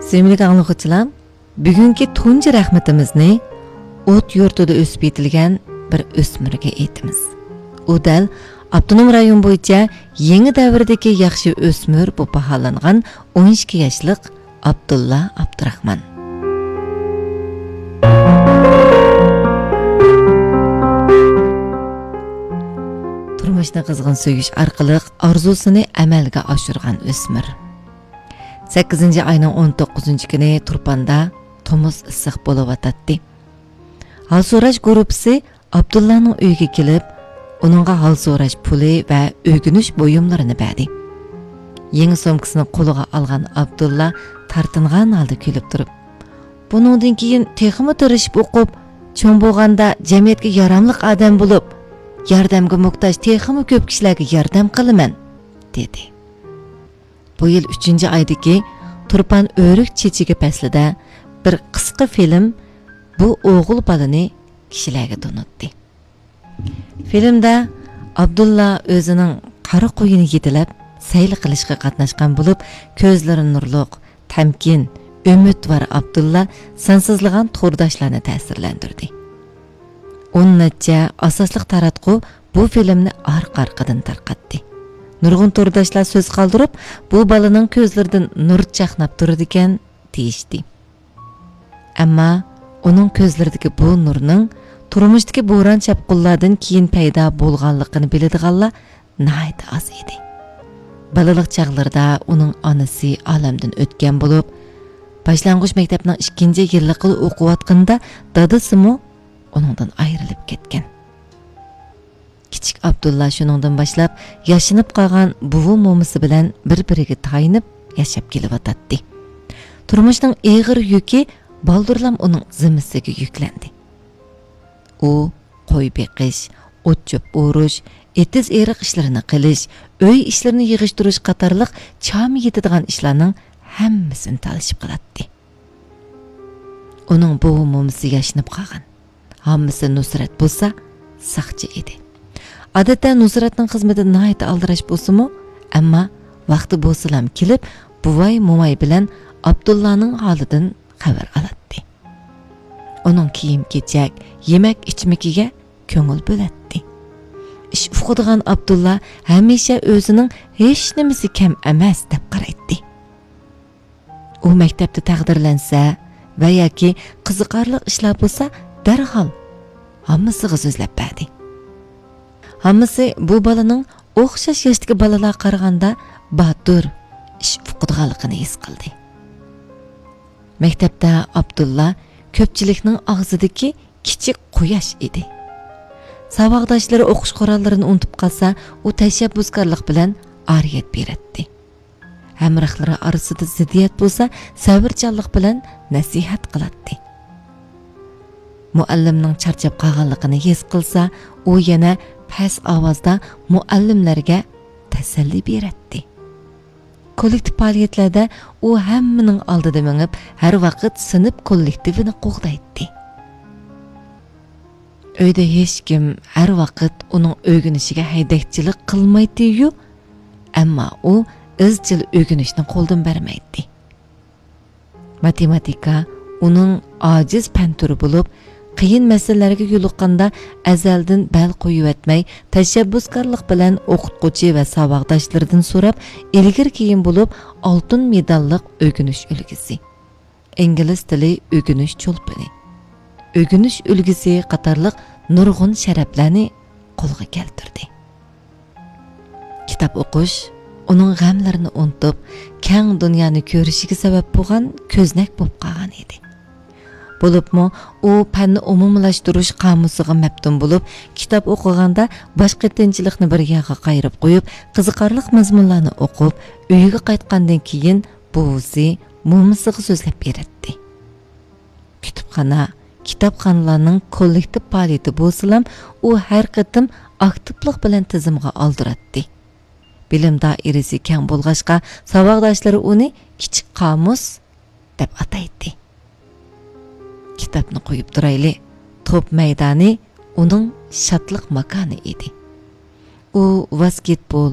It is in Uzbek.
Sevimli anlıqçılar, bugünkü tunji rahmetimizni o't yurtida o'sib yetilgan bir o'smirga aytamiz. U dal Abdunum rayon bo'yicha yangi davrdagi yaxshi o'smir bu baholangan 12 yoshlik Abdulla Abdurahman. Turmushni qizg'in suyish orqali orzusini amalga oshirgan o'smir. 8 ayning 19 kuni Turpanda tomuz issiq bo'lib o'tdi. Hal so'rash guruhi Abdullaning uyiga kelib, uningga hal so'rash puli va o'g'inish buyumlarini berdi. Yangi somkasini qo'liga olgan Abdulla tartingan holda kulib turib, buningdan keyin texmi tirishib o'qib, cho'ng bo'lganda jamiyatga yaramli odam bo'lib, yordamga muhtoj texmi ko'p kishilarga yordam qilaman, dedi. Bu yil 3-oydagi Turpan o'rik chechiga faslida bir qisqa film bu o'g'il balani kishilarga donatdi. Filmda Abdulla o'zining qari qo'yini yetilab, sayl qilishga qatnashgan bo'lib, ko'zlari nurliq, tamkin, umidvor Abdulla sansizlagan to'rdoshlarni ta'sirlantirdi. 10 necha asosli taratqu bu filmni orqa-orqadan tarqatdi. Nurg'un to'rdoshlar so'z qoldirib, bu balaning ko'zlaridan nur chaqnab turdi ekan, deyishdi. Ammo uning ko'zlaridagi bu nurning turmushdagi bo'ron chapqullardan keyin paydo bo'lganligini biladiganlar nayt az edi. Balalik chaqlarida uning onasi olamdan o'tgan bo'lib, boshlang'ich maktabning 2-yilligida o'qiyotganda dadasimi uningdan ayrilib ketgan. Kichik Abdulla shuningdan boshlab yashinib qolgan buvi momisi bilan bir-biriga tayinib yashab kelyotdi. Turmushning og'ir yuki baldurlam uning zimmasiga yuklandi. U qo'y beqish, o't-cho'p o'rish, etiz eriq ishlarini qilish, uy ishlarini yig'ishtirish qatorliq chami yetadigan ishlarning hammasini talishib qiladi. Uning bu momisi yashinib qolgan. Hammasi Nusrat bo'lsa, saqchi edi. Odatda Nusratning xizmati nihoyat aldirash bo'lsa-mu, ammo vaqti bo'lsa-lam kelib, buvay mo'may bilan Abdullaning holidan xabar oladi. Uning kiyim-kechak, yemak-ichmakiga ko'ngil bo'ladi. Ish o'qigan Abdulla hamisha o'zining hech nimasi kam emas deb qaraydi. U maktabda taqdirlansa va yoki qiziqarli ishlar bo'lsa, darhol hammasiga so'zlab berdi. Hammasi bu balaning o'xshash yoshdagi balalar qaraganda batur ish o'qiganligini his qildi. Maktabda Abdulla ko'pchilikning og'zidagi kichik quyosh edi. Saboqdoshlari o'qish qorallarini unutib qolsa, u tashabbuskorlik bilan ariyat beradi. Hamrohlari orasida ziddiyat bo'lsa, sabrchanlik bilan nasihat qiladi. Muallimning charchab qolganligini his qilsa, u yana past ovozda muallimlarga tasalli beradi. Kollektiv faoliyatlarda u hammaning oldida mengib, har vaqt sinf kollektivini qo'g'daydi. Uyda hech kim har vaqt uning o'rganishiga haydakchilik qilmaydi-yu, ammo u izchil o'rganishni qo'ldan bermaydi. Matematika uning ojiz fan turi bo'lib, qiyin masalalarga yo'liqqanda azaldan bal qo'yib o'tmay, tashabbuskorlik bilan o'qituvchi va saboqdoshlaridan so'rab, ilgir keyin bo'lib, oltin medalliq o'rganish ulgisi. Ingliz tili o'rganish cho'lpini. O'rganish ulgisi qatorliq nurg'un sharaflarni qo'lga keltirdi. Kitob o'qish uning g'amlarini unutib, keng dunyoni ko'rishiga sabab bo'lgan ko'znak bo'lib qolgan edi. Bo'libmi, u fanni umumlashtirish qomusiga maftun bo'lib, kitob o'qiganda boshqa tinchlikni bir yoqqa qayirib qo'yib, qiziqarli mazmunlarni o'qib, uyiga qaytgandan keyin buvisi momisiga so'zlab beradi. Kitobxonalarning kollektiv faoliyati bo'lsa-ham, u har qatim aktivlik bilan tizimga oldiradi. Bilim doirasi keng bo'lg'achqa, saboqdoshlari uni kichik qomus deb ataydi. Kitobni qo'yib turayli, top maydoni uning shodlik makoni edi. U basketbol,